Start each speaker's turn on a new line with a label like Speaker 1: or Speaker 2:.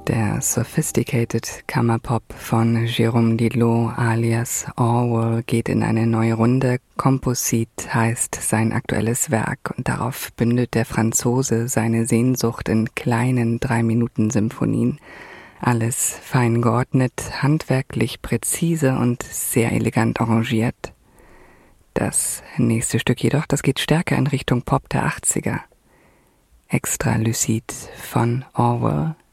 Speaker 1: Der Sophisticated Kammerpop von Jérôme Didlot alias Orwell geht in eine neue Runde. Composite heißt sein aktuelles Werk und darauf bündet der Franzose seine Sehnsucht in kleinen 3-Minuten-Symphonien. Alles fein geordnet, handwerklich präzise und sehr elegant arrangiert. Das nächste Stück jedoch, das geht stärker in Richtung Pop der 80er. Extra lucide von Orwell.